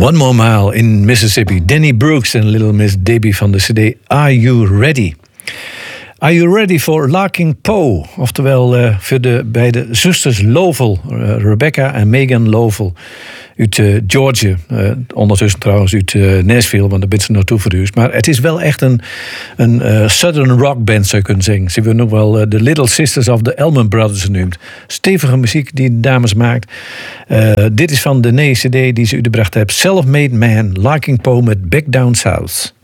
One More Mile in Mississippi. Danny Brooks en Little Miss Debbie van de cd Are You Ready? Are You Ready for Larking Poe? Oftewel voor de beide zusters Lovell, Rebecca en Megan Lovell uit Georgia. Ondertussen trouwens uit Nashville, want daar ben ze naartoe verhuisd. Maar het is wel echt een Southern rock band, zou je kunnen zeggen. Ze worden ook wel de Little Sisters of the Allman Brothers genoemd. Stevige muziek die de dames maakt. Dit is van de nieuwe cd die ze uitgebracht hebben. Self-Made Man, Larking Poe met Back Down South.